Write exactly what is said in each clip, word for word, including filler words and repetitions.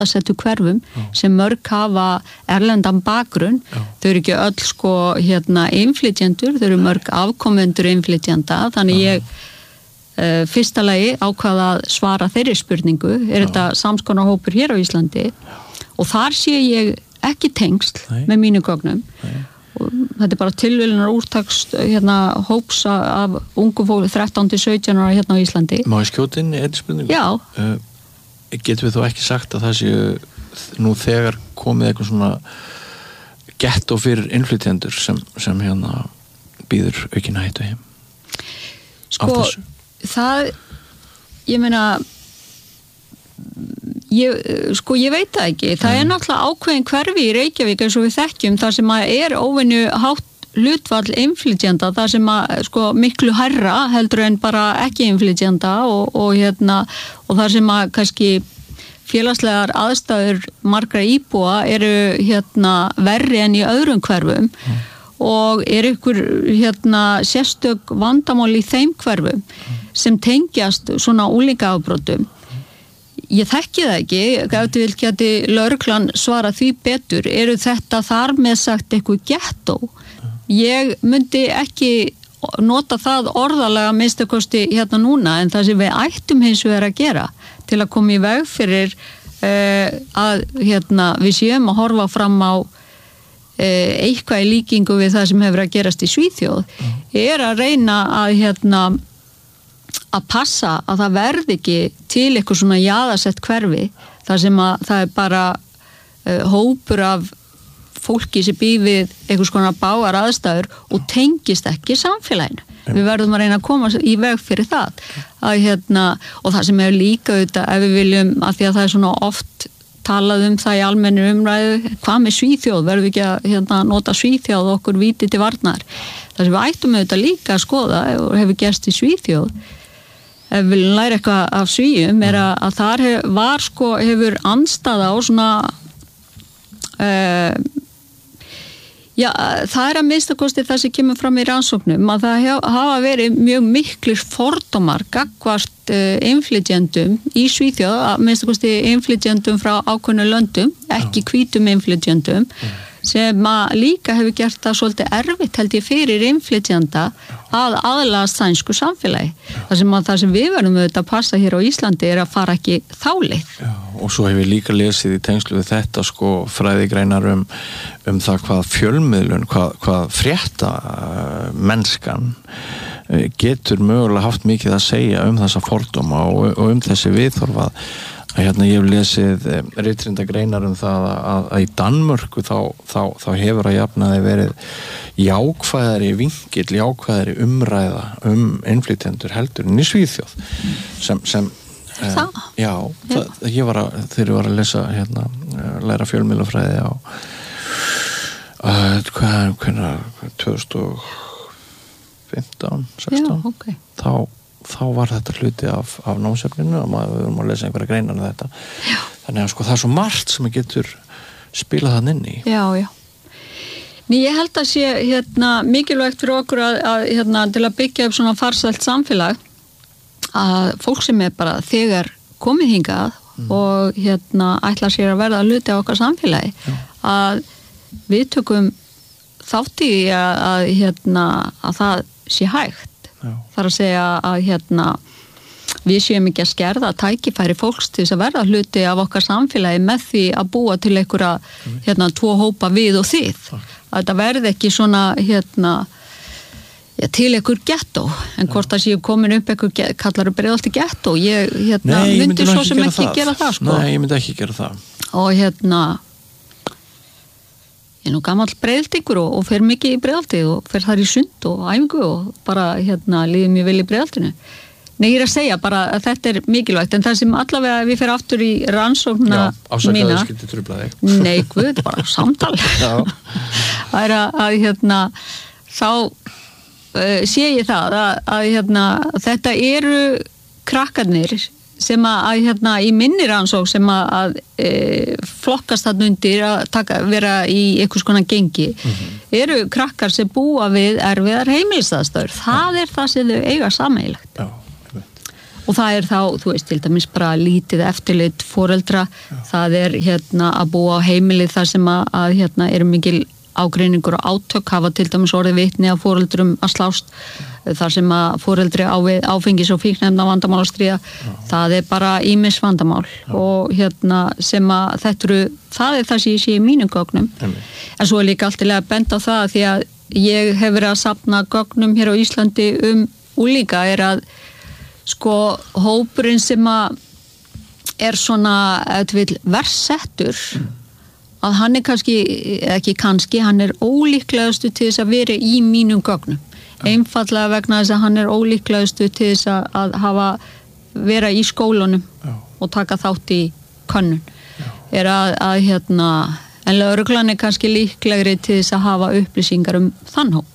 settu hverfum Já. Sem mörg hafa erlendan bakgrunn. Já. Þau eru ekki öll sko hérna innflytjendur, þau eru mörg afkomendur innflytjenda, þannig Já. Ég uh, fyrsta lagi ákvað að svara þeirri spurningu, er Já. Þetta samskonar hópur hér á Íslandi Já. Og þar sé ég ekki tengsl Nei. Með mínu gögnum. Nei. Og þetta er bara tilviljunar úrtakst hérna hóps af ungu fólk þrettán til sautján ára hérna á Íslandi. Má ég skjóta inn í einni spurningu? Já. Uh, Getum við þó ekki sagt að það séu nú þegar komið eitthvað svona gettó fyrir innflytjendur sem, sem hérna býður aukin hættu heim? Sko, það, ég meina, ég, sko, ég veit það ekki. Það mm. er náttúrulega ákveðin hverfi í Reykjavík eins og við þekkjum, þar sem að er óvenju hátt hlutfall innflytjenda, þar sem að sko miklu hærra heldur en bara ekki innflytjenda og, og hérna og þar sem að kannski félagslegar aðstæður margra íbúa eru hérna verri en í öðrum hverfum mm. og er ykkur hérna sérstök vandamál í þeim hverfum mm. sem tengjast svona unglingaafbrotum. Ég þekki það ekki, ef þú vil geti lögreglan svara því betur, eru þetta þar með sagt eitthvað gettó? Ég myndi ekki nota það orðalega minnstakosti hérna núna, en það sem við ættum hins vegar að gera til að koma í veg fyrir uh, að hérna, við séum að horfa fram á uh, eitthvað í líkingu við það sem hefur að gerast í Svíþjóð, mm. er að reyna að hérna að passa að það verði ekki til eitthvað svona jaðarsett hverfi, þar sem að það er bara uh, hópur af fólki sem býr við einhvers konar bágar aðstæður og tengist ekki samfélaginu. Ja. Við verðum að reyna að koma í veg fyrir það. Að, hérna, og það sem er líka auðvitað, ef við viljum, að því að það er svona oft talað um það í almennu umræðu, hvað með Svíþjóð, verðum við ekki að hérna, nota Svíþjóð okkur víti til varnar. Það sem við ættum auðvitað líka að skoða, og hefur gerst í Svíþjóð, ef við viljum læra eitthvað af Svíum, er að, að þar hef, var sko, hefur andstaða á svona uh, Já, það er að minnstakosti það sem kemur fram í rannsóknum að það hafa verið mjög miklir fordómar gagnvart uh, innflytjendum í Svíþjóð, að minnstakosti innflytjendum frá ákveðnu löndum, ekki hvítum innflytjendum, sem að líka hefur gert það svolítið erfitt held ég fyrir innflytjenda að aðlagast sænsku samfélagi. Það sem, að, það sem við verðum auðvitað að passa hér á Íslandi er að fara ekki þá leið. Já, og svo hefur líka lesið í tengslu við þetta sko fræðigreinar um, um það hvað fjölmiðlun, hvað, hvað frétta mennskan getur mögulega haft mikið að segja um þessa fordóma og, og um þessi viðhorfa. Hérna ég hef lesið ritrinda greinar um það að, að í Danmörku þá, þá, þá hefur að jafnaði verið jákvæðari vinkill, jákvæðari umræða um innflytjendur heldur en í Svíþjóð sem, sem það? Eh, já, það, ég var að, þegar ég var að lesa hérna, læra fjölmiðlafræði á uh, hvað, hvernig tvö þúsund og fimmtán, sextán Já, okay. þá þá var þetta hluti af, af námsefninu og maður, við vorum að lesa einhverja greinar um þetta. Já. Þannig að sko það er svo margt sem getur spilað þann inn í. Já, já. Ný, ég held að sé hérna, mikilvægt fyrir okkur að, að hérna, til að byggja upp svona farsælt samfélag að fólk sem er bara þegar komið hingað mm. og hérna, ætlar sér að verða hluti á okkar samfélagi já. Að við tökum þátt í að, að, hérna, að það sé hægt. Já. Þar að segja að hérna, við séum ekki að skerða tækifæri fólks til þess að verða hluti af okkar samfélagi með því að búa til einhverja hérna, tvo hópa við og þið. Takk. Að þetta verði ekki svona hérna, ja, til einhver gettó, en hvort það séu komin upp einhver kallar Breiðholti gettó, ég hérna, Nei, ég myndi myndi svo sem gera ekki það. gera það sko. Nei, ég myndi ekki gera það. Og hérna ég er nú gamall Breiðholtingur og, og fer mikið í Breiðholti og fer þar í sund og æfingu og bara hérna líður mjög vel í Breiðholtinu. Nei, ég er að segja bara að þetta er mikilvægt, en það sem allavega við fer aftur í rannsóknina mína. Já, ásakaðu skildi trufla þig. Nei, guð, bara samtal. Já. Það er að, að hérna, þá uh, sé ég það að, að hérna, þetta eru krakkarnir sem að, að hérna, í minni rannsók sem að, að e, flokkast þarna undir að taka, vera í einhvers konar gengi, mm-hmm. eru krakkar sem búa við erfiðar heimilisaðstæður. Það ja. Er það sem þau eiga sameiginlegt. Já. og það er þá, þú veist, til dæmis bara lítið eftirlit foreldra, Já. Það er hérna að búa á heimili þar sem að, að hérna eru mikil ágreiningur og átök, hafa til dæmis orðið vitni að foreldrum að slást, Já. Þar sem að foreldri á við áfengis og fíknefna vandamál að stríða, það er bara ýmis vandamál Já. Og hérna sem að þetta eru, það er það sem ég sé í mínum gögnum, Amen. En svo er líka alltilega bent á það því að ég hef verið að safna gögnum hér á Íslandi um úlinga er að sko hópurinn sem að er svona vil versettur mm. að hann er kannski, ekki kannski, hann er ólíklegastu til þess að vera í mínum gögnum. Ja. Einfallega vegna þess að hann er ólíklegastu til þess að, að hafa vera í skólunum ja. Og taka þátt í könnun. Ja. Er að, að hérna, en lögreglan er kannski líklegri til þess að hafa upplýsingar um þann hóp.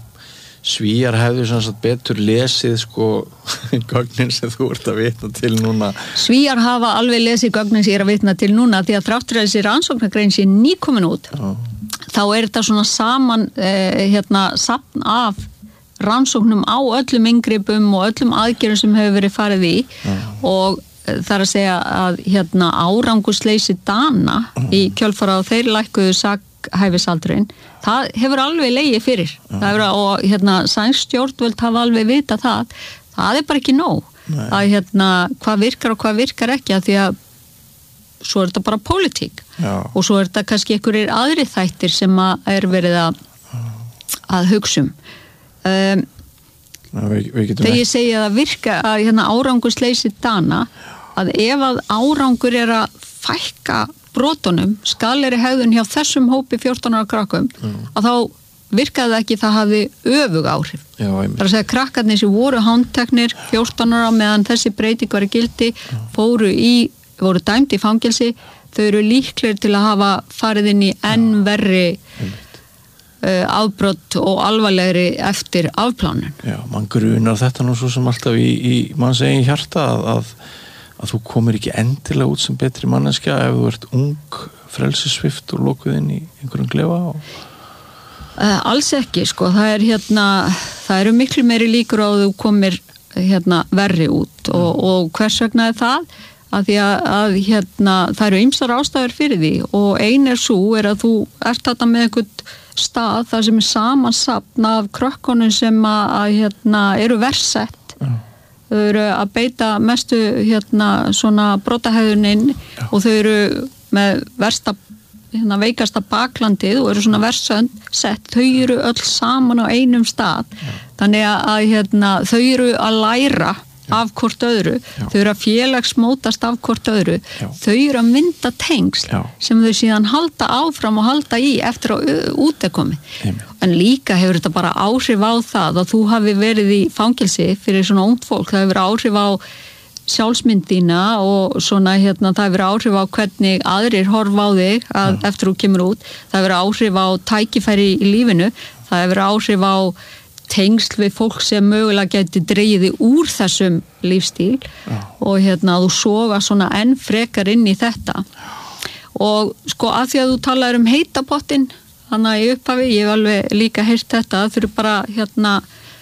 Svíjar hefðu svona svo betur lesið sko gögnin sem þú ert að vitna til núna. Svíjar hafa alveg lesið gögnin sem ég er að vitna til núna því að þráttur að þessi rannsóknargrein sé nýkomin út. Já. Þá er þetta svona saman eh, hérna safn af rannsóknum á öllum inngripum og öllum aðgerðum sem hefur verið farið í Já. Og það er að segja að hérna árangursleysi Dana Já. Í kjölfara og þeir lækkuðu sakhæfisaldurinn. Það hefur alveg legið fyrir. Það hefur, og hérna sænsk stjórnvöld hafa alveg vita það. Það er bara ekki nóg. Nei. Að hérna hvað virkar og hvað virkar ekki að því að svo er þetta bara pólitík. Já. Og svo er þetta kannski einhverjir aðri þættir sem að er verið að, að hugsa um. Um, Ná, við, við þegar ég segi að virka að hérna árangursleysi Dana að ef að árangur er að fækka brotunum, skaleri hegðun hjá þessum hópi fjórtán ára krakkum mm. að þá virkaði ekki það hafi öfug áhrif. Já, það er að segja krakkarnir sem voru handteknir fjórtán ára meðan þessi breyting var í gildi Já. Fóru í, voru dæmd í fangelsi, þau eru líklegir til að hafa farið inn í enn verri uh, afbrot og alvarlegri eftir afplánun. Já, mann grunar þetta nú svo sem alltaf í, í manns eigin hjarta að, að að þú komir ekki endilega út sem betri manneskja ef þú ert ung, frelsissvift og lokuð inn í einhverjum klefa og... uh, alls ekki, sko, það er hérna það eru miklu meiri líkur á að þú komir hérna verri út og, og hvers vegna er það? Að því að, að hérna það eru ýmsar ástæður fyrir því og ein er svo er að þú ert þetta með einhvern stað þar sem er samansapn af krökkunum sem að, að hérna eru versett Já. Þau eru að beita mestu hérna svona brotahegðuninn og þau eru með versta hérna veikasta baklandið og eru svona versönd sett, þau eru öll saman á einum stað. Já. Þannig að hérna þau eru að læra Já. Af hvort öðru, Já. Þau eru að félagsmótast af hvort öðru, Já. Þau eru að mynda tengsl Já. Sem þau síðan halda áfram og halda í eftir að útekomi. En líka hefur þetta bara áhrif á það að þú hafi verið í fangelsi fyrir svona ungt fólk, það hefur áhrif á sjálfsmyndina og svona hérna það hefur áhrif á hvernig aðrir horfa á þig að Já. Eftir þú kemur út, það hefur áhrif á tækifæri í lífinu, það hefur áhrif á tengsl við fólk sem mögulega geti dregið úr þessum lífstíl Já. Og hérna þú soga svona enn frekar inn í þetta og sko að því að þú talar um heitapottin þannig að í upphafi, ég hef alveg líka heyrt þetta, það þurfi bara hérna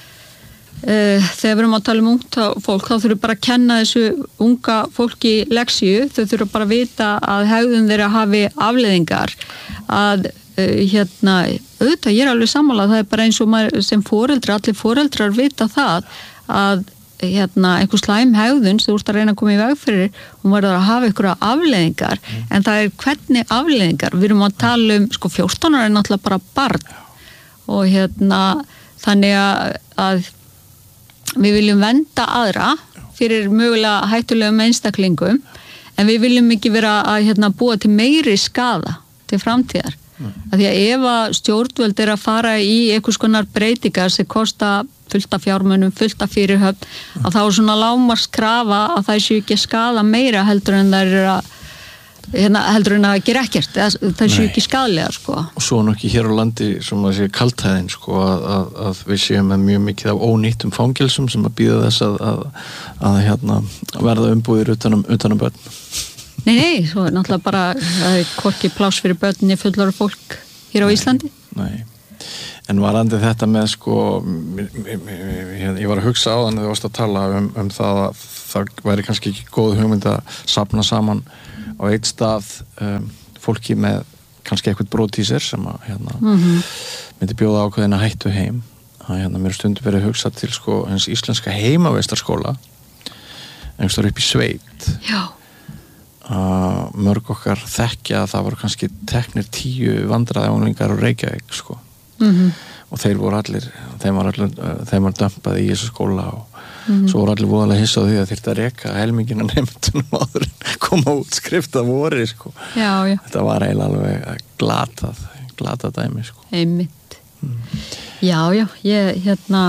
uh, þegar við erum að tala um ungt fólk, þá þurfi bara að kenna þessu unga fólki leksíu, þau þurfi bara að vita að hegðun þeirra hafi afleiðingar að hérna, auðvitað, ég er alveg sammála, það er bara eins og maður sem foreldrar, allir foreldrar vita það að hérna, einhver slæm hegðun sem þú ert að reyna að koma í veg fyrir og maður er að hafa einhverja afleiðingar mm. en það er hvernig afleiðingar við erum að tala um, sko fjórtán ára er náttúrulega bara barn og hérna þannig að, að við viljum venda aðra fyrir mögulega hættulegum einstaklingum en við viljum ekki vera að hérna, búa til meiri skaða til framtíðar Að því að ef að stjórnvöld er að fara í einhvers konar breytingar sem kosta fullt af fjármunum, fullt af fyrirhöfn, að þá er svona lágmarkskrafa að það séu ekki að skaða meira heldur en það er að hérna, heldur en að gera ekkert, það séu ekki skaðlega sko. Og svo nú ekki hér á landi sem að sé kaltæðin sko að, að, að við séum með mjög mikið af ónýttum fangelsum sem að býða þess að, að, að hérna, verða umbúðir utanum, utanum börn. Nei, nei, svo er náttúrulega bara það er hvorki pláss fyrir börn í fullorðið fólk hér á Íslandi. Nei. en varandi þetta með sko ég var að hugsa á þannig að þú varst að tala um, um það að það væri kannski ekki góð hugmynd að safna saman á eitt stað um, fólki með kannski eitthvað brot í sér sem að hérna, mm-hmm. myndi bjóða ákveðina hættu heim að hérna, mér stundu verið að hugsa til sko hins íslenska heimavistarskóla einhverstaður upp í sveit já Uh, mörg okkar þekkja að það voru kannski teknir tíu vandræðaunglingar á Reykjavík sko mm-hmm. og þeir voru allir þeim var allir, uh, þeim var dömpaði í þessu skóla og mm-hmm. svo voru allir voðalega hissa á því að þyrfti að reka helmingina nefndunum áður en koma út skrifta voru sko já, já. Þetta var eiginlega alveg glatað glatað dæmi sko einmitt mm. já já, ég hérna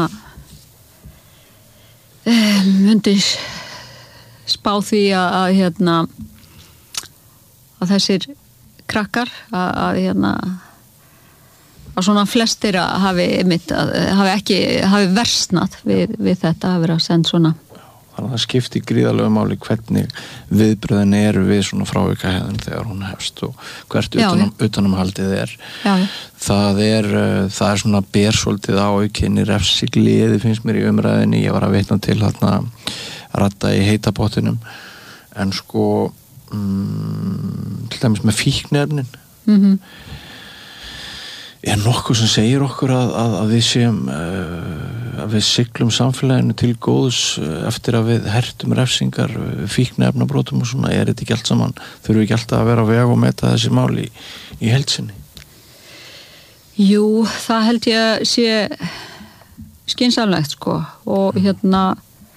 um, myndi spá því að, að hérna að þessir krakkar að, að hérna að svona flestir að hafi einmitt, að hafi ekki, hafi versnað við, við þetta að vera að senda svona þannig að það skipti gríðarlega máli hvernig viðbröðin eru við svona frávikahegðun þegar hún hefst og hvert utanum, utanumhaldið er já, já. það er það er svona bersóltið á aukinni refsigliði finnst mér í umræðinni ég var að vitna til þarna ratta í heita pottinum en sko Mm, til dæmis með fíknefnin mm-hmm. er nokkuð sem segir okkur að, að, að við séum uh, að við siglum samfélaginu til góðs uh, eftir að við hertum refsingar uh, fíknefnabrótum og svona er þetta ekki allt saman þurfum við ekki alltaf að vera á veg og meta þessi mál í, í heildsinni Jú, það held ég að sé skynsamlegt sko og hérna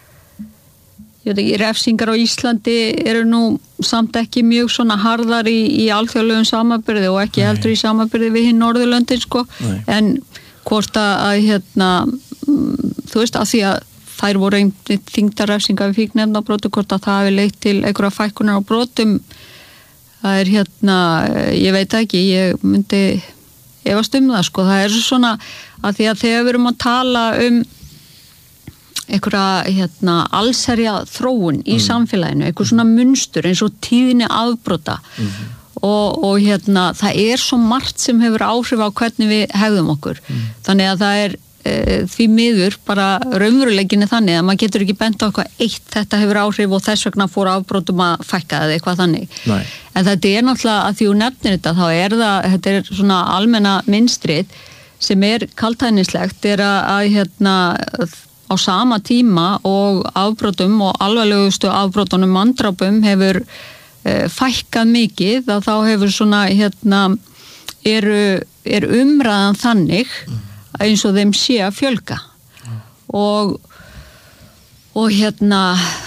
ég veit ekki, refsingar á Íslandi eru nú samt ekki mjög svona harðar í, í alþjóðlegum samanbyrði og ekki Nei. heldur í samanbyrði við hinn Norðurlöndin sko Nei. en hvort að hérna þú veist að því að þær voru einnig þyngdarrefsingar við fíkniefnabróti hvort að það hafi leitt til einhverja fækkunar á brotum það er hérna, ég veit ekki ég myndi efast um það sko, það er svona að því að þegar við erum að tala um einhverja hérna, allsherja þróun í mm. samfélaginu, einhver svona munstur eins og tíðni afbrota mm-hmm. og, og hérna, það er svo margt sem hefur áhrif á hvernig við hegðum okkur. Mm. Þannig að það er e, því miður bara raunveruleikinni þannig að maður getur ekki bent á eitthvað eitt þetta hefur áhrif og þess vegna fór afbrotum að fækka eða eitthvað þannig. Nei. En þetta er náttúrulega að því þú nefnir þetta, þá er það, þetta er svona almenna mynstrið sem er kaldhæðnislegt, er að, að hérna á sama tíma og afbrotum og alvarlegustu afbrotunum manndrápum hefur e, fækkað mikið að þá hefur svona hérna eru, er umræðan þannig eins og þeim sé að fjölga og og hérna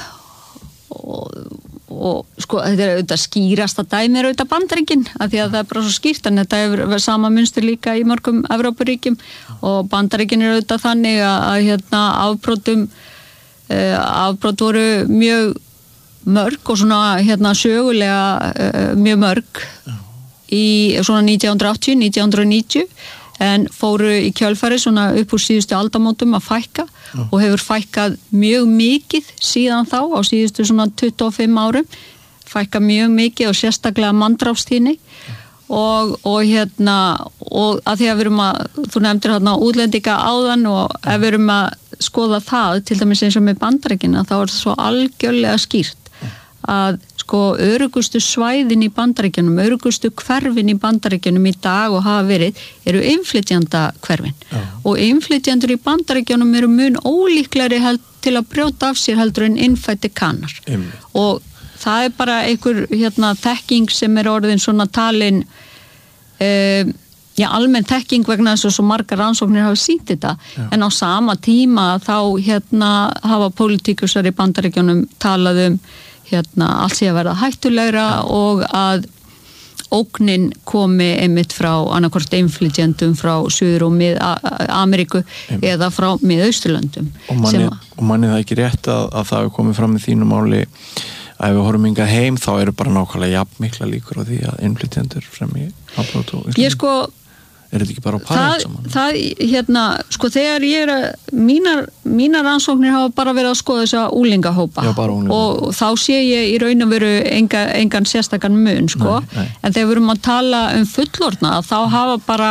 og, og sko þetta er auðvitað skýrasta dæmi er auðvitað Bandaríkin af því að það er bara svo skýrt en þetta hefur sama munstur líka í mörgum Evrópuríkjum og Bandaríkin er auðvitað þannig að, að hérna afbrotum uh, afbrot voru mjög mörg og svona hérna sögulega uh, mjög mörg í svona nítján áttatíu, nítján níutíu en fóru í kjölfari svona upp úr síðustu aldamótum að fækka Já. Og hefur fækkað mjög mikið síðan þá á síðustu svona tuttugu og fimm árum fækkað mjög mikið og sérstaklega manndrápstíðni og, og hérna og að því að við erum að þú nefndir hérna útlendinga áðan og ef við erum að skoða það til dæmis eins og með Bandaríkina þá er það svo algjörlega skýrt að sko örugustu svæðin í Bandaríkjunum, örugustu hverfin í Bandaríkjunum í dag og hafa verið eru innflytjanda hverfin Já. Og innflytjandur í Bandaríkjunum eru mun ólíklegri held, til að brjóta af sér heldur en innfæddi kanar Emme. Og það er bara einhver hérna þekking sem er orðin svona talin um, já almenn þekking vegna þess að svo margar rannsóknir hafa sýnt þetta Já. En á sama tíma þá hérna hafa pólitíkusar í Bandaríkjunum talað um hérna allt sé að verða hættulegra og að ógnin komi einmitt frá annarkvort innflytjendum frá Suður- og Mið-Ameríku eða frá Mið-Austurlöndum. Og manni, og manni það ekki rétt að, að það hefur komið fram í þínu máli að ef við horfum hingað heim þá eru bara nákvæmlega jafn mikla líkur á því að innflytjendur frem í afbrot og Íslandi. Ég sko Er þetta ekki bara á parið saman? Það, hérna, sko þegar ég er að, mínar, mínar rannsóknir hafa bara verið að skoða þessa úlingahópa Já, bara úlinga. Og þá sé ég í raun og veru enga, engan sérstakann mun, sko. Nei, nei. En þegar við erum að tala um fullorðna, þá hafa bara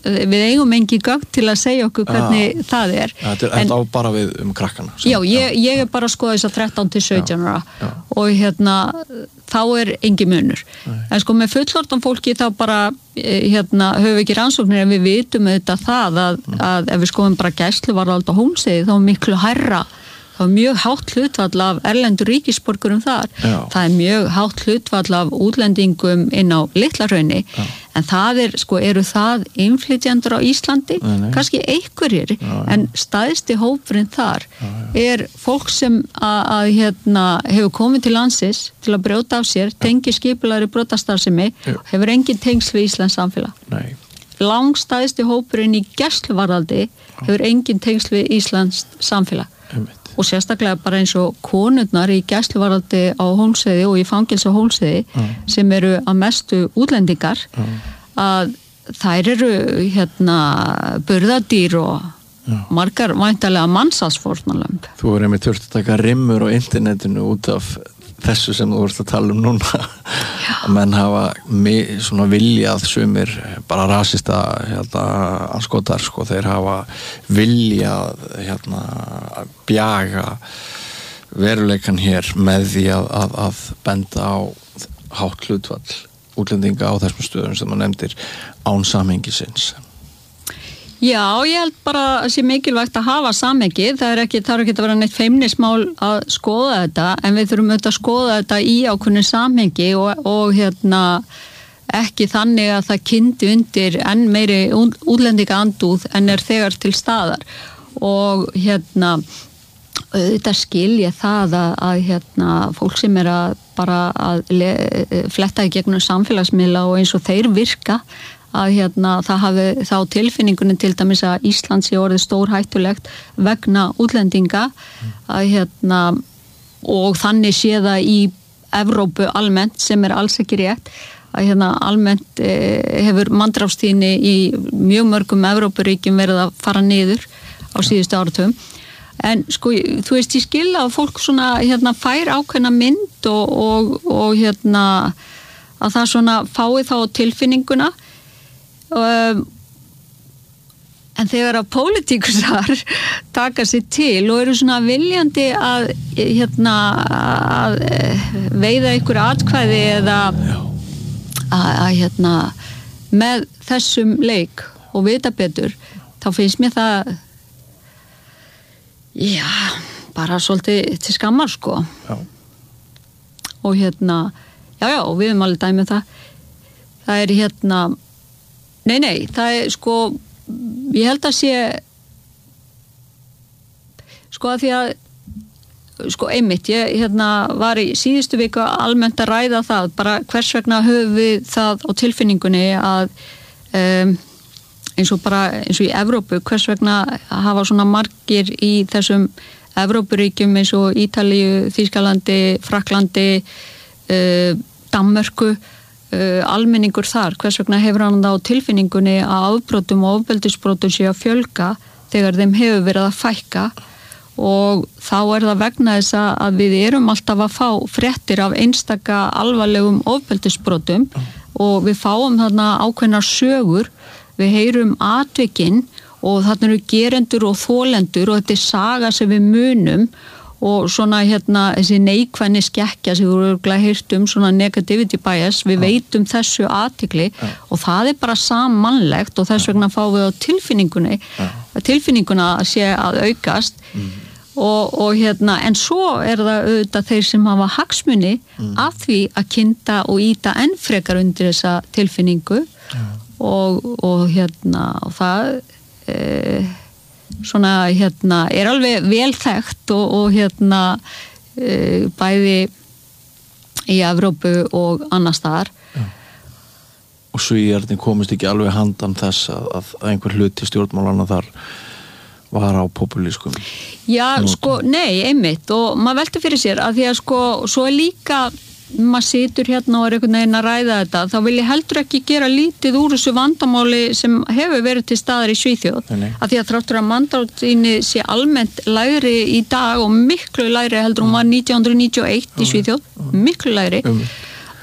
við eigum engi gögn til að segja okkur hvernig ah, það er. Ja, þetta er en, á bara við um krakkana. Já, ég, ég er bara að skoða þess að þrettán til sautján ára og hérna, þá er engi munur. Nei. En sko með fullorðan fólki þá bara, hérna, höfum við ekki rannsóknir en við vitum auðvitað það að, mm. að ef við skoðum bara gæsluvarðhald á Hólmsheiði þá er miklu hærra. Það er mjög hátt hlutfall af erlendur ríkisborgurum þar. Já. Það er mjög hátt hlutfall af útlendingum inn á Litlahrauni. Já. En það er, sko, eru það innflytjendur á Íslandi? Nei, nei. Kannski einhverjir, já, já. En stæðsti hópurinn þar já, já. Er fólk sem að, að hérna, hefur komið til landsins til að brjóta af sér, tengi skipulagri brotastarfsemi, hefur engin tengsl við Íslands samfélag. Nei. Langstæðsti hópurinn í gæsluvarðhaldi hefur engin tengsl við Íslands samfélag. Einmitt. Og sérstaklega bara eins og konurnar í gæsluvarðhaldi á Hólmsheiði og í fangelsi á Hólmsheiði mm. sem eru að mestu útlendingar mm. að þær eru hérna burðardýr og Já. Margar væntanlega mannsalsfórnarlömb. Þú er einmitt þurft að taka rimmur á internetinu út af þessu sem þú vorst að tala um núna að menn hafa svona viljað sumir bara rasista hérna, anskotar sko, þeir hafa viljað hérna, bjaga veruleikan hér með því að, að, að benda á hátt hlutfall útlendinga á þessum stöðum sem maður nefndir án samhengisins. Já, ég held bara að sé mikilvægt að hafa samhengi, það er ekki, það er ekki að vera neitt feimnismál að skoða þetta, en við þurfum auðvitað að skoða þetta í ákveðnu samhengi og, og hérna ekki þannig að það kyndi undir enn meiri útlendinga andúð en er þegar til staðar og hérna auðvitað skilja það að, að hérna fólk sem er að bara að le, fletta í gegnum samfélagsmiðla og eins og þeir virka að hérna það hafi þá tilfinningunni til dæmis að Ísland sé orðið stórhættulegt vegna útlendinga að hérna og þannig sé það í Evrópu almennt sem er alls ekki rétt að hérna almennt eh, hefur manndrápstíðni í mjög mörgum Evrópuríkjum verið að fara niður á síðustu áratugum en sko þú veist ég skil að fólk svona hérna fær ákveðna mynd og, og, og hérna að það svona fái þá tilfinninguna Um, en þegar að pólitíkusar taka sér til og eru svona viljandi að, hérna, að veiða ykkur atkvæði eða að, að hérna, með þessum leik og vita betur þá finnst mér það já, bara svolítið til skammar sko já. Og hérna já já, við erum alveg dæmið það það er hérna Nei, nei, það er sko, ég held að sé, sko að því að, sko einmitt, ég hérna var í síðustu viku almennt að ræða það, bara hvers vegna höfum við það á tilfinningunni að um, eins og bara, eins og í Evrópu, hvers vegna hafa svona margir í þessum Evrópuríkjum eins og Ítalíu, Þýskalandi, Frakklandi, uh, Danmörku, Uh, almenningur þar, hvers vegna hefur hann það á tilfinningunni að afbrotum og ofbeldisbrotum sé að fjölga þegar þeim hefur verið að fækka og þá er það vegna þess að við erum alltaf að fá fréttir af einstaka alvarlegum ofbeldisbrotum og við fáum þarna ákveðnar sögur, við heyrum atvikinn og þarna eru gerendur og þolendur og þetta er saga sem við munum og svona hérna þessi neikvæðni skekkja sem við vorum örgulega heyrt um svona negativity bias, við veitum þessu athygli ja. Og það er bara sammannlegt og þess vegna fáum við á tilfinningunni ja. Tilfinninguna að sé að aukast mm. og, og hérna en svo er það auðvitað þeir sem hafa hagsmuni mm. af því að kynda og íta enn frekar undir þessa tilfinningu ja. og, og hérna og það e, svona hérna er alveg vel þekkt og, og hérna e, bæði í Evrópu og annars staðar ja. Og Svíarnir komist ekki alveg handan þess að, að einhver hluti stjórnmálana þar var á populískum Já, Nótum. Sko, nei, einmitt og maður veltur fyrir sér að því að sko svo er líka maður situr hérna og er einhvern veginn að ræða þetta þá vil ég heldur ekki gera lítið úr þessu vandamáli sem hefur verið til staðar í Svíþjóð að því að þráttur að manndrápstíðni sé almennt lægri í dag og miklu lægri heldur hún var nítján hundruð níutíu og eitt í Svíþjóð miklu lægri að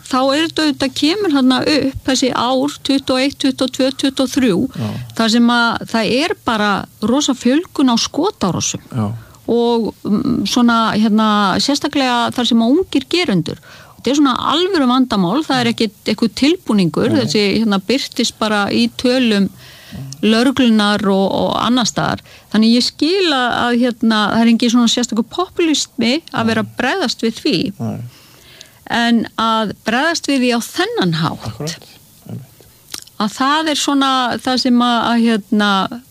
þá er þetta kemur hérna upp þessi ár tuttugu og eitt, tuttugu og tvö, tuttugu og þrjú Já. þar sem að það er bara rosa fjölgun á skotárásum Já. og svona hérna sérstaklega þar sem að ungir gerendur. Þetta er svona alvöru vandamál, það er ekki eitthvað tilbúningur, Nei. þessi hérna byrtist bara í tölum lögreglunar og, og annar staðar. Þannig ég skil að hérna það er ekki svona sérstakur populismi að vera að bregðast við því. Nei. En að bregðast við því á þennan hátt Akkurat. Að það er svona það sem að, að hérna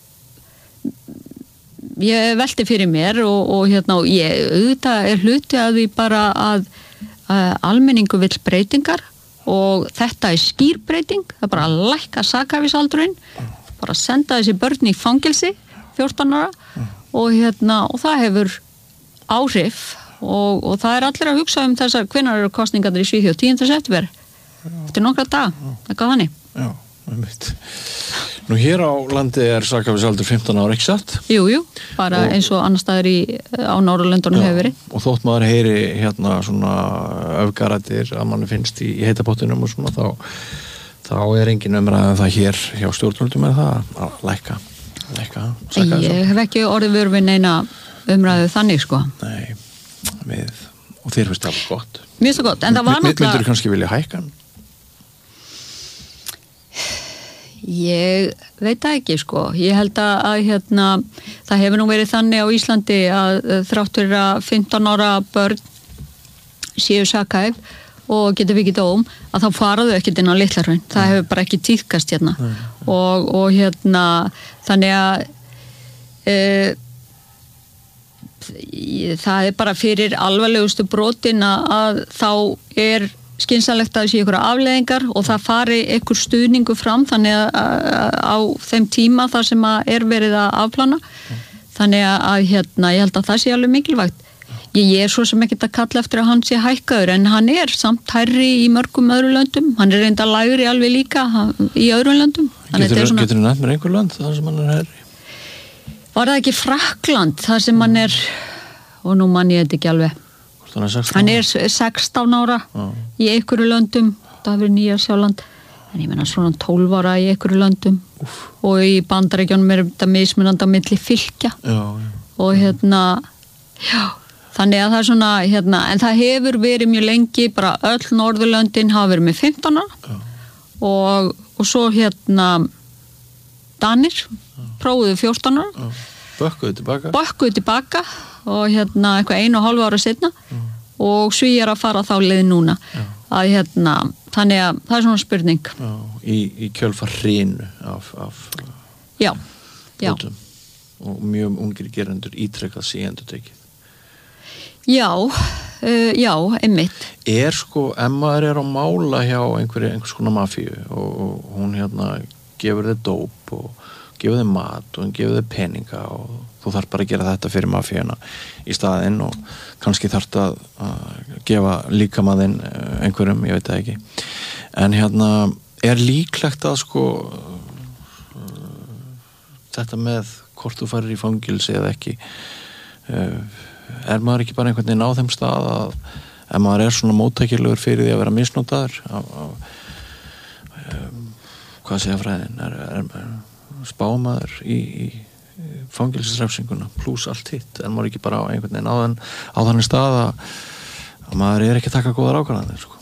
ég velti fyrir mér og, og hérna og ég auðvitað er hluti að því bara að, að almenningu vill breytingar og þetta er skýrbreyting, það er bara að lækka sakhæfisaldurinn, bara senda þessi börn í fangelsi fjórtán ára og hérna og það hefur áhrif Og, og það er allir að hugsa um þessar hvenær eru kosningarnir í Svíþjóð tíunda september eftir nokkra dag, eitthvað þannig Já, einmitt Nú hér á landi er sakhæfisaldur fimmtán ára, ekki satt? Jú, jú, bara og, eins og annar staðar í, á Norðurlöndunum hefur verið Og þótt maður heyri hérna svona öfgarættir að manni finnst í, í heitabottunum og svona þá, þá er engin umræðan það hér hjá stjórnvöldum er það að lækka, lækka Ég hef ekki orðið vör við neina umræðu þannig sko Nei Með, og þér finnst það gott mjög svo gott, en það var náttúrulega myndur þú kannski vilja hækka hann? Ég veit það ekki sko ég held að, að hérna það hefur nú verið þannig á Íslandi að þráttur að fimmtán ára börn séu sakhæf og getur vikið dóm að þá faraðu ekkert inn á Litla-Hraun það hefur bara ekki tíðkast hérna Nei. og, og hérna þannig að e, það er bara fyrir alvarlegustu brotin að þá er skynsamlegt að það sé ykkur afleiðingar og það fari ykkur stuðningu fram þannig að á þeim tíma þar sem að er verið að afplana þannig að hérna ég held að það sé alveg mikilvægt ég, ég er svo sem ekki að kalla eftir að hann sé hækkaður en hann er samt hærri í mörgum öðru löndum, hann er reynda lægri alveg líka í öðrum löndum Getur þú svona... nefnt mér einhver lönd þar sem hann er hærri? Var það ekki Frakkland þar sem hann er og nú mann ég þetta ekki alveg hann er, hann er sextán ára Já. Í einhverju löndum það er Nýja-Sjáland en ég menna svona tólf ára í einhverju löndum Úf. Og í Bandaríkjunum er þetta mismunandi á milli fylkja já, já. og hérna já, þannig að það er svona hérna, en það hefur verið mjög lengi bara öll Norðurlöndin hafa verið með fimmtán ára og, og svo hérna Danir prófuðu fjórtán ára bökkuðu tilbaka bökkuðu tilbaka og hérna eitthvað einu og hálfu ára setna mm. og Svíar að fara þá leið núna Já. Að hérna, þannig að það er svona spurning Já, í, í kjölfar hrinu af, af Já, já brotum. Og mjög ungir gerendur ítrekkað sig endur tekið Já, uh, já, einmitt Er sko, ef maður er á mála hjá einhverju, einhvers konar mafíu og, og hún hérna gefur þið dóp og gefur þið mat og hún gefur þið peninga og þú þarf bara að gera þetta fyrir mafíuna í staðinn og kannski þarf þetta að gefa líkamaðinn einhverjum, ég veit það ekki en hérna, er líklegt að sko þetta með hvort þú farir í fangilsi eða ekki er maður ekki bara einhvern veginn á þeim stað að ef maður er svona móttækilegur fyrir því að vera misnotaður af, af, um, hvað segja fræðin er, er, er spámaður í, í fangelsisrefsinguna pluss allt hitt en maður ekki bara á einhvern veginn á, þann, á þannig stað að, að maður er ekki að taka góðar ákvarðanir sko.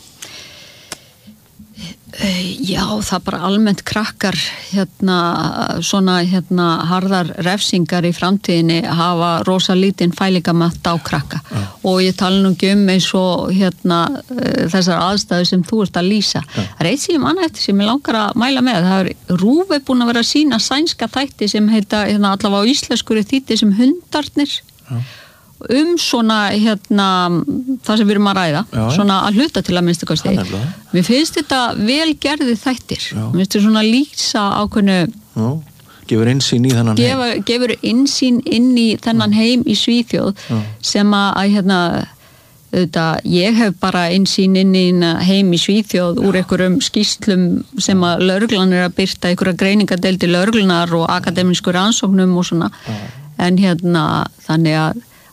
Já, það bara almennt krakkar hérna svona hérna harðar refsingar í framtíðinni hafa rosa lítinn fælingamætt á krakka ja. Og ég tala nú ekki um eins og hérna þessar aðstæður sem þú ert að lýsa ja. Það er eitt sem annað eftir sem ég langar að mæla með það er Rúf er búin að vera að sína sænska þætti sem heita hérna allavega á íslensku þýtti sem hundarnir ja. Um svona hérna það sem við erum að ræða já, svona að hluta til að minnstu kosti mér finnst þetta vel gerði þættir já. Mér finnst þetta svona lýsa ákveðnu já. Gefur innsýn í þennan Gefa, heim gefur innsýn inn í þennan já. Heim í Svíþjóð já. Sem að, að hérna þetta, ég hef bara innsýn inn í heim í Svíþjóð úr einhverjum skýslum sem að lögreglan er að birta einhverja greiningadeildi lögreglunar og akademísku rannsóknum og svona já. En hérna þannig að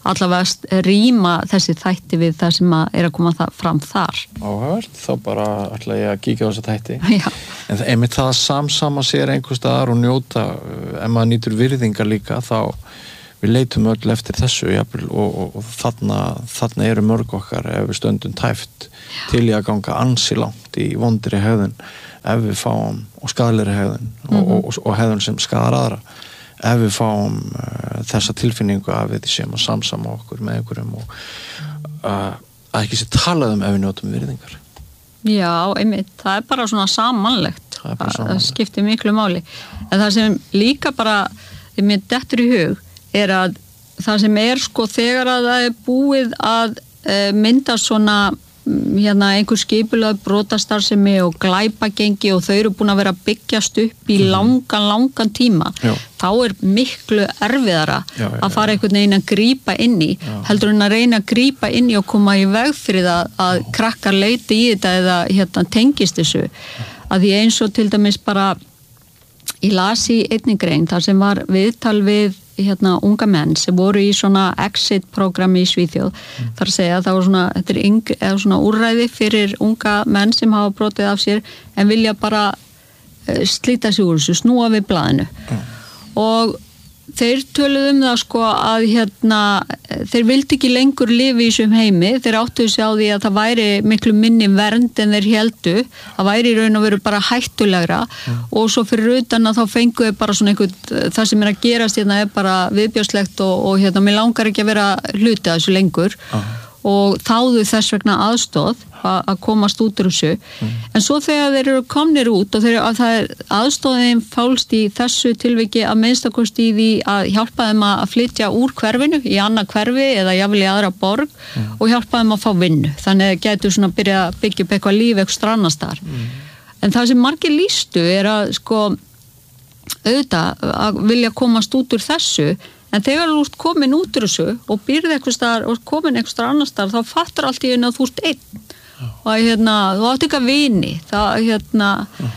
allavega rýma þessi þætti við það sem að er að koma það fram þar. Áhugavert, þá bara ætla ég að kíkja á þessa þætti. Já. En það, einmitt það að samsama sér einhvers staðar og njóta, ef maður nýtur virðingar líka, þá við leitum öll eftir þessu jafnvel, og, og, og þarna, þarna eru mörg okkar ef við stöndum tæft Já. Til í að ganga ansi langt í vondri hegðun ef við fáum og skaðlegri hegðun mm-hmm. og, og, og hegðun sem skaðar aðra ef við fáum uh, þessa tilfinningu að við séum að samsama okkur með einhverjum og uh, að ekki sé talað um ef við njótum virðingar. Já, einmitt, það er bara svona samanlegt, það, bara það, það skiptir miklu máli. En það sem líka bara, þegar mér dettur í hug, er að það sem er sko þegar að það er búið að uh, mynda svona hérna einhver skipulag brotastarfsemi og glæpagengi og þau eru búin að vera að byggjast upp í langan, langan tíma. Já. Þá er miklu erfiðara já, já, að fara einhvern veginn að grípa inn í, já. Heldur en að reyna að grípa inn í og koma í veg fyrir það að krakkar leiti í þetta eða hérna tengist þessu. Að því eins og til dæmis bara í las í einni grein þar sem var viðtal við hérna unga menn sem voru í svona exit-programmi í Svíþjóð mm. þar að segja að það var svona, þetta er yng, eða svona úrræði fyrir unga menn sem hafa brotið af sér en vilja bara uh, slíta sig úr þessu, snúa við blaðinu mm. og þeir töluðu um það sko að hérna þeir vildi ekki lengur lifa í þessum heimi, þeir áttuðu sig á því að það væri miklu minni vernd en þeir héldu, það væri í raun og veru bara hættulegra mm. og svo fyrir utan að þá fenguðu bara svona einhvern, það sem er að gerast hérna er bara viðbjóðslegt og, og hérna mér langar ekki að vera hluti að þessu lengur mm. og þáðu þess vegna aðstóð að komast út úr þessu mm. en svo þegar þeir eru komnir út og þeir, að það er aðstóðin fálst í þessu tilviki að minnstakosti í því að hjálpa þeim að flytja úr hverfinu í annað hverfi eða jafnvel í aðra borg mm. og hjálpa þeim að fá vinnu þannig að getur svona að byrja að byggja upp eitthvað líf eitthvað annars þar mm. en það sem margir lýstu er að sko auðvitað að vilja komast út úr þessu en þegar þú ert komin út úr þessu og býrð eitthvað staðar og komin eitthvað staðar annars staðar þá fattar allt í einu að þú ert einn og hérna, þú átt ekki að vini það hérna mm.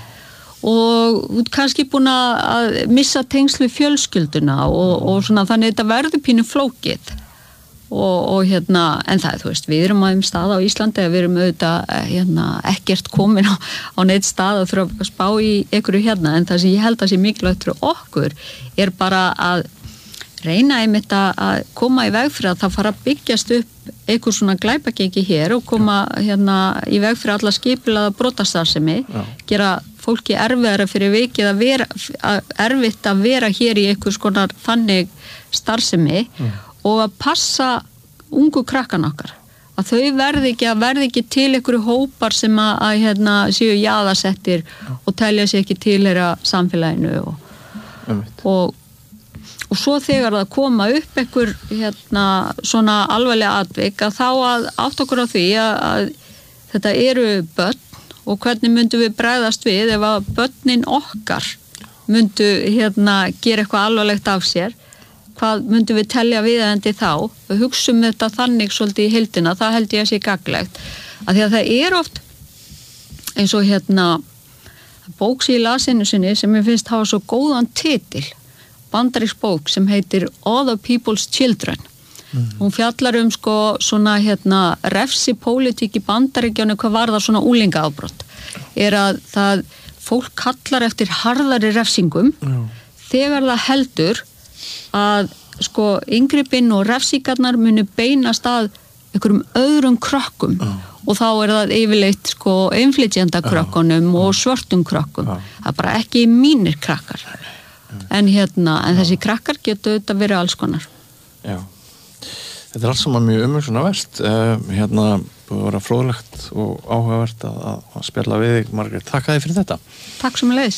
og þú ert kannski búin að missa tengsl við fjölskylduna og, og svona þannig þetta verður pínu flókið og, og hérna, en það, þú veist, við erum á þeim stað á Íslandi að við erum auðvitað hérna, ekkert komin á, á neitt stað að þurfa að spá í einhverju hérna en það sem ég held að sé mikilvægt fyrir okkur er bara að reyna einmitt að koma í veg fyrir að það fara að byggjast upp einhver svona glæpagengi hér og koma hérna í veg fyrir alla skipulega brotastarfsemi, gera fólki erfiðara fyrir vikið að vera að erfitt að vera hér í einhvers konar þannig starfsemi mm. og að passa ungu krakkan okkar að þau verði ekki að verði ekki til einhverju hópar sem að, að hérna séu jaðarsettir mm. og telja sig ekki tilheyra samfélaginu og, mm. og og svo þegar það koma upp einhver hérna svona alvarlega atvik að þá að átt okkur á því að, að þetta eru börn og hvernig myndum við bregðast við ef að börnin okkar myndu hérna gera eitthvað alvarlegt af sér hvað myndum við telja viðeigandi þá og hugsum þetta þannig svolítið í heildina það held ég að sé gagnlegt að því að það er oft eins og hérna bók sem ég las einu sinni sem ég finnst hafa svo góðan titil bandarísk bók sem heitir Other People's Children. Mm. Hún fjallar um sko svona hérna refsipólitík í Bandaríkjunum hvað var það svona úlingaafbrot. Er að það fólk kallar eftir harðari refsingum mm. þegar það heldur að sko inngripinn og refsingarnar muni beinast að einhverjum öðrum krökkum mm. og þá er það yfirleitt sko innflytjenda krökkunum mm. og svörtum krökkum. Mm. Það er bara ekki mínir krakkar. En hérna, en þessi krakkar getur þetta verið alls konar. Já, þetta er alls saman mjög umhugsunarvert. Uh, hérna, búið að vera fróðlegt og áhugavert að, að spjalla við þig, Margrét. Takk að þið fyrir þetta. Takk sem leiðis.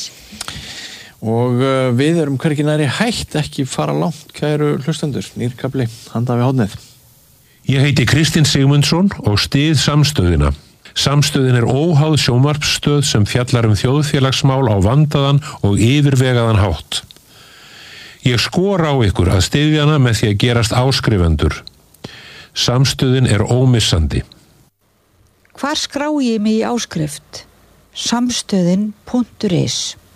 Og uh, við erum hvergi næri hætt ekki fara langt, kæru hlustendur. Nýrkafli, handa við hóðnið. Ég heiti Kristinn Sigmundsson og styð Samstöðina. Samstöðin er óháð sjónvarpsstöð sem fjallar um þjóðfélagsmál á vandaðan og yfirvegaðan hátt. Ég skora á ykkur að styðja hana með því að gerast áskrifendur. Samstöðin er ómissandi. Hvar skrái ég mig í áskrift? samstöðin punktur is